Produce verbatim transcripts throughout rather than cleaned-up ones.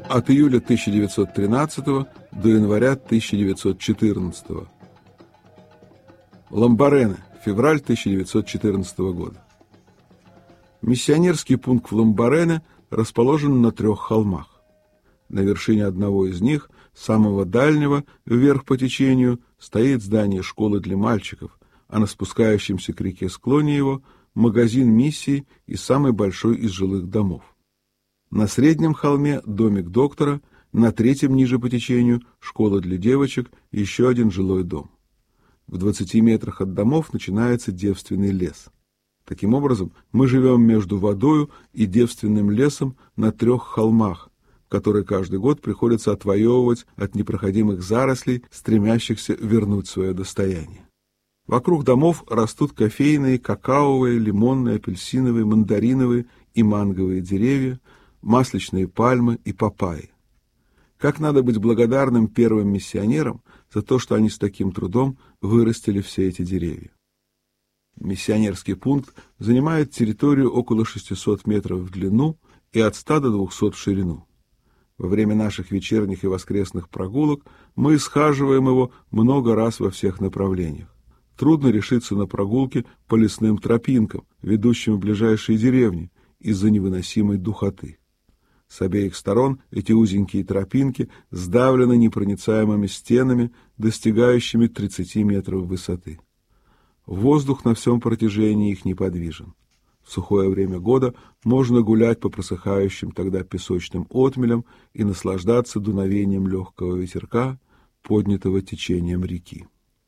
от июля тысяча девятьсот тринадцатого до января тысяча девятьсот четырнадцатого. Ламбарене, февраль тысяча девятьсот четырнадцатого года. Миссионерский пункт в Ламбарене расположен на трех холмах. На вершине одного из них, самого дальнего, вверх по течению, стоит здание школы для мальчиков, а на спускающемся к реке склоне его – магазин миссии и самый большой из жилых домов. На среднем холме – домик доктора, на третьем ниже по течению – школа для девочек и еще один жилой дом. В двадцати метрах от домов начинается девственный лес. Таким образом, мы живем между водою и девственным лесом на трех холмах, которые каждый год приходится отвоевывать от непроходимых зарослей, стремящихся вернуть свое достояние. Вокруг домов растут кофейные, какаовые, лимонные, апельсиновые, мандариновые и манговые деревья, масличные пальмы и папайи. Как надо быть благодарным первым миссионерам за то, что они с таким трудом вырастили все эти деревья. Миссионерский пункт занимает территорию около шестисот метров в длину и от ста до двухсот в ширину. Во время наших вечерних и воскресных прогулок мы исхаживаем его много раз во всех направлениях. Трудно решиться на прогулки по лесным тропинкам, ведущим в ближайшие деревни, из-за невыносимой духоты. С обеих сторон эти узенькие тропинки сдавлены непроницаемыми стенами, достигающими тридцати метров высоты. Воздух на всем протяжении их неподвижен. В сухое время года можно гулять по просыхающим тогда песочным отмелям и наслаждаться дуновением легкого ветерка, поднятого течением реки.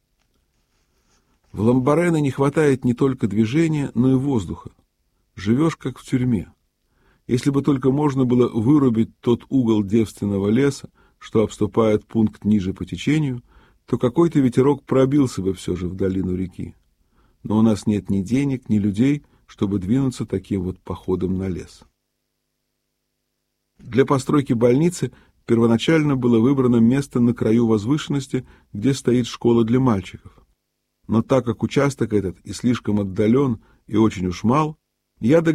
В Ламбарене не хватает не только движения, но и воздуха. Живешь как в тюрьме. Если бы только можно было вырубить тот угол девственного леса, что обступает пункт ниже по течению, то какой-то ветерок пробился бы все же в долину реки. Но у нас нет ни денег, ни людей, чтобы двинуться таким вот походом на лес. Для постройки больницы первоначально было выбрано место на краю возвышенности, где стоит школа для мальчиков. Но так как участок этот и слишком отдален, и очень уж мал, я договорился,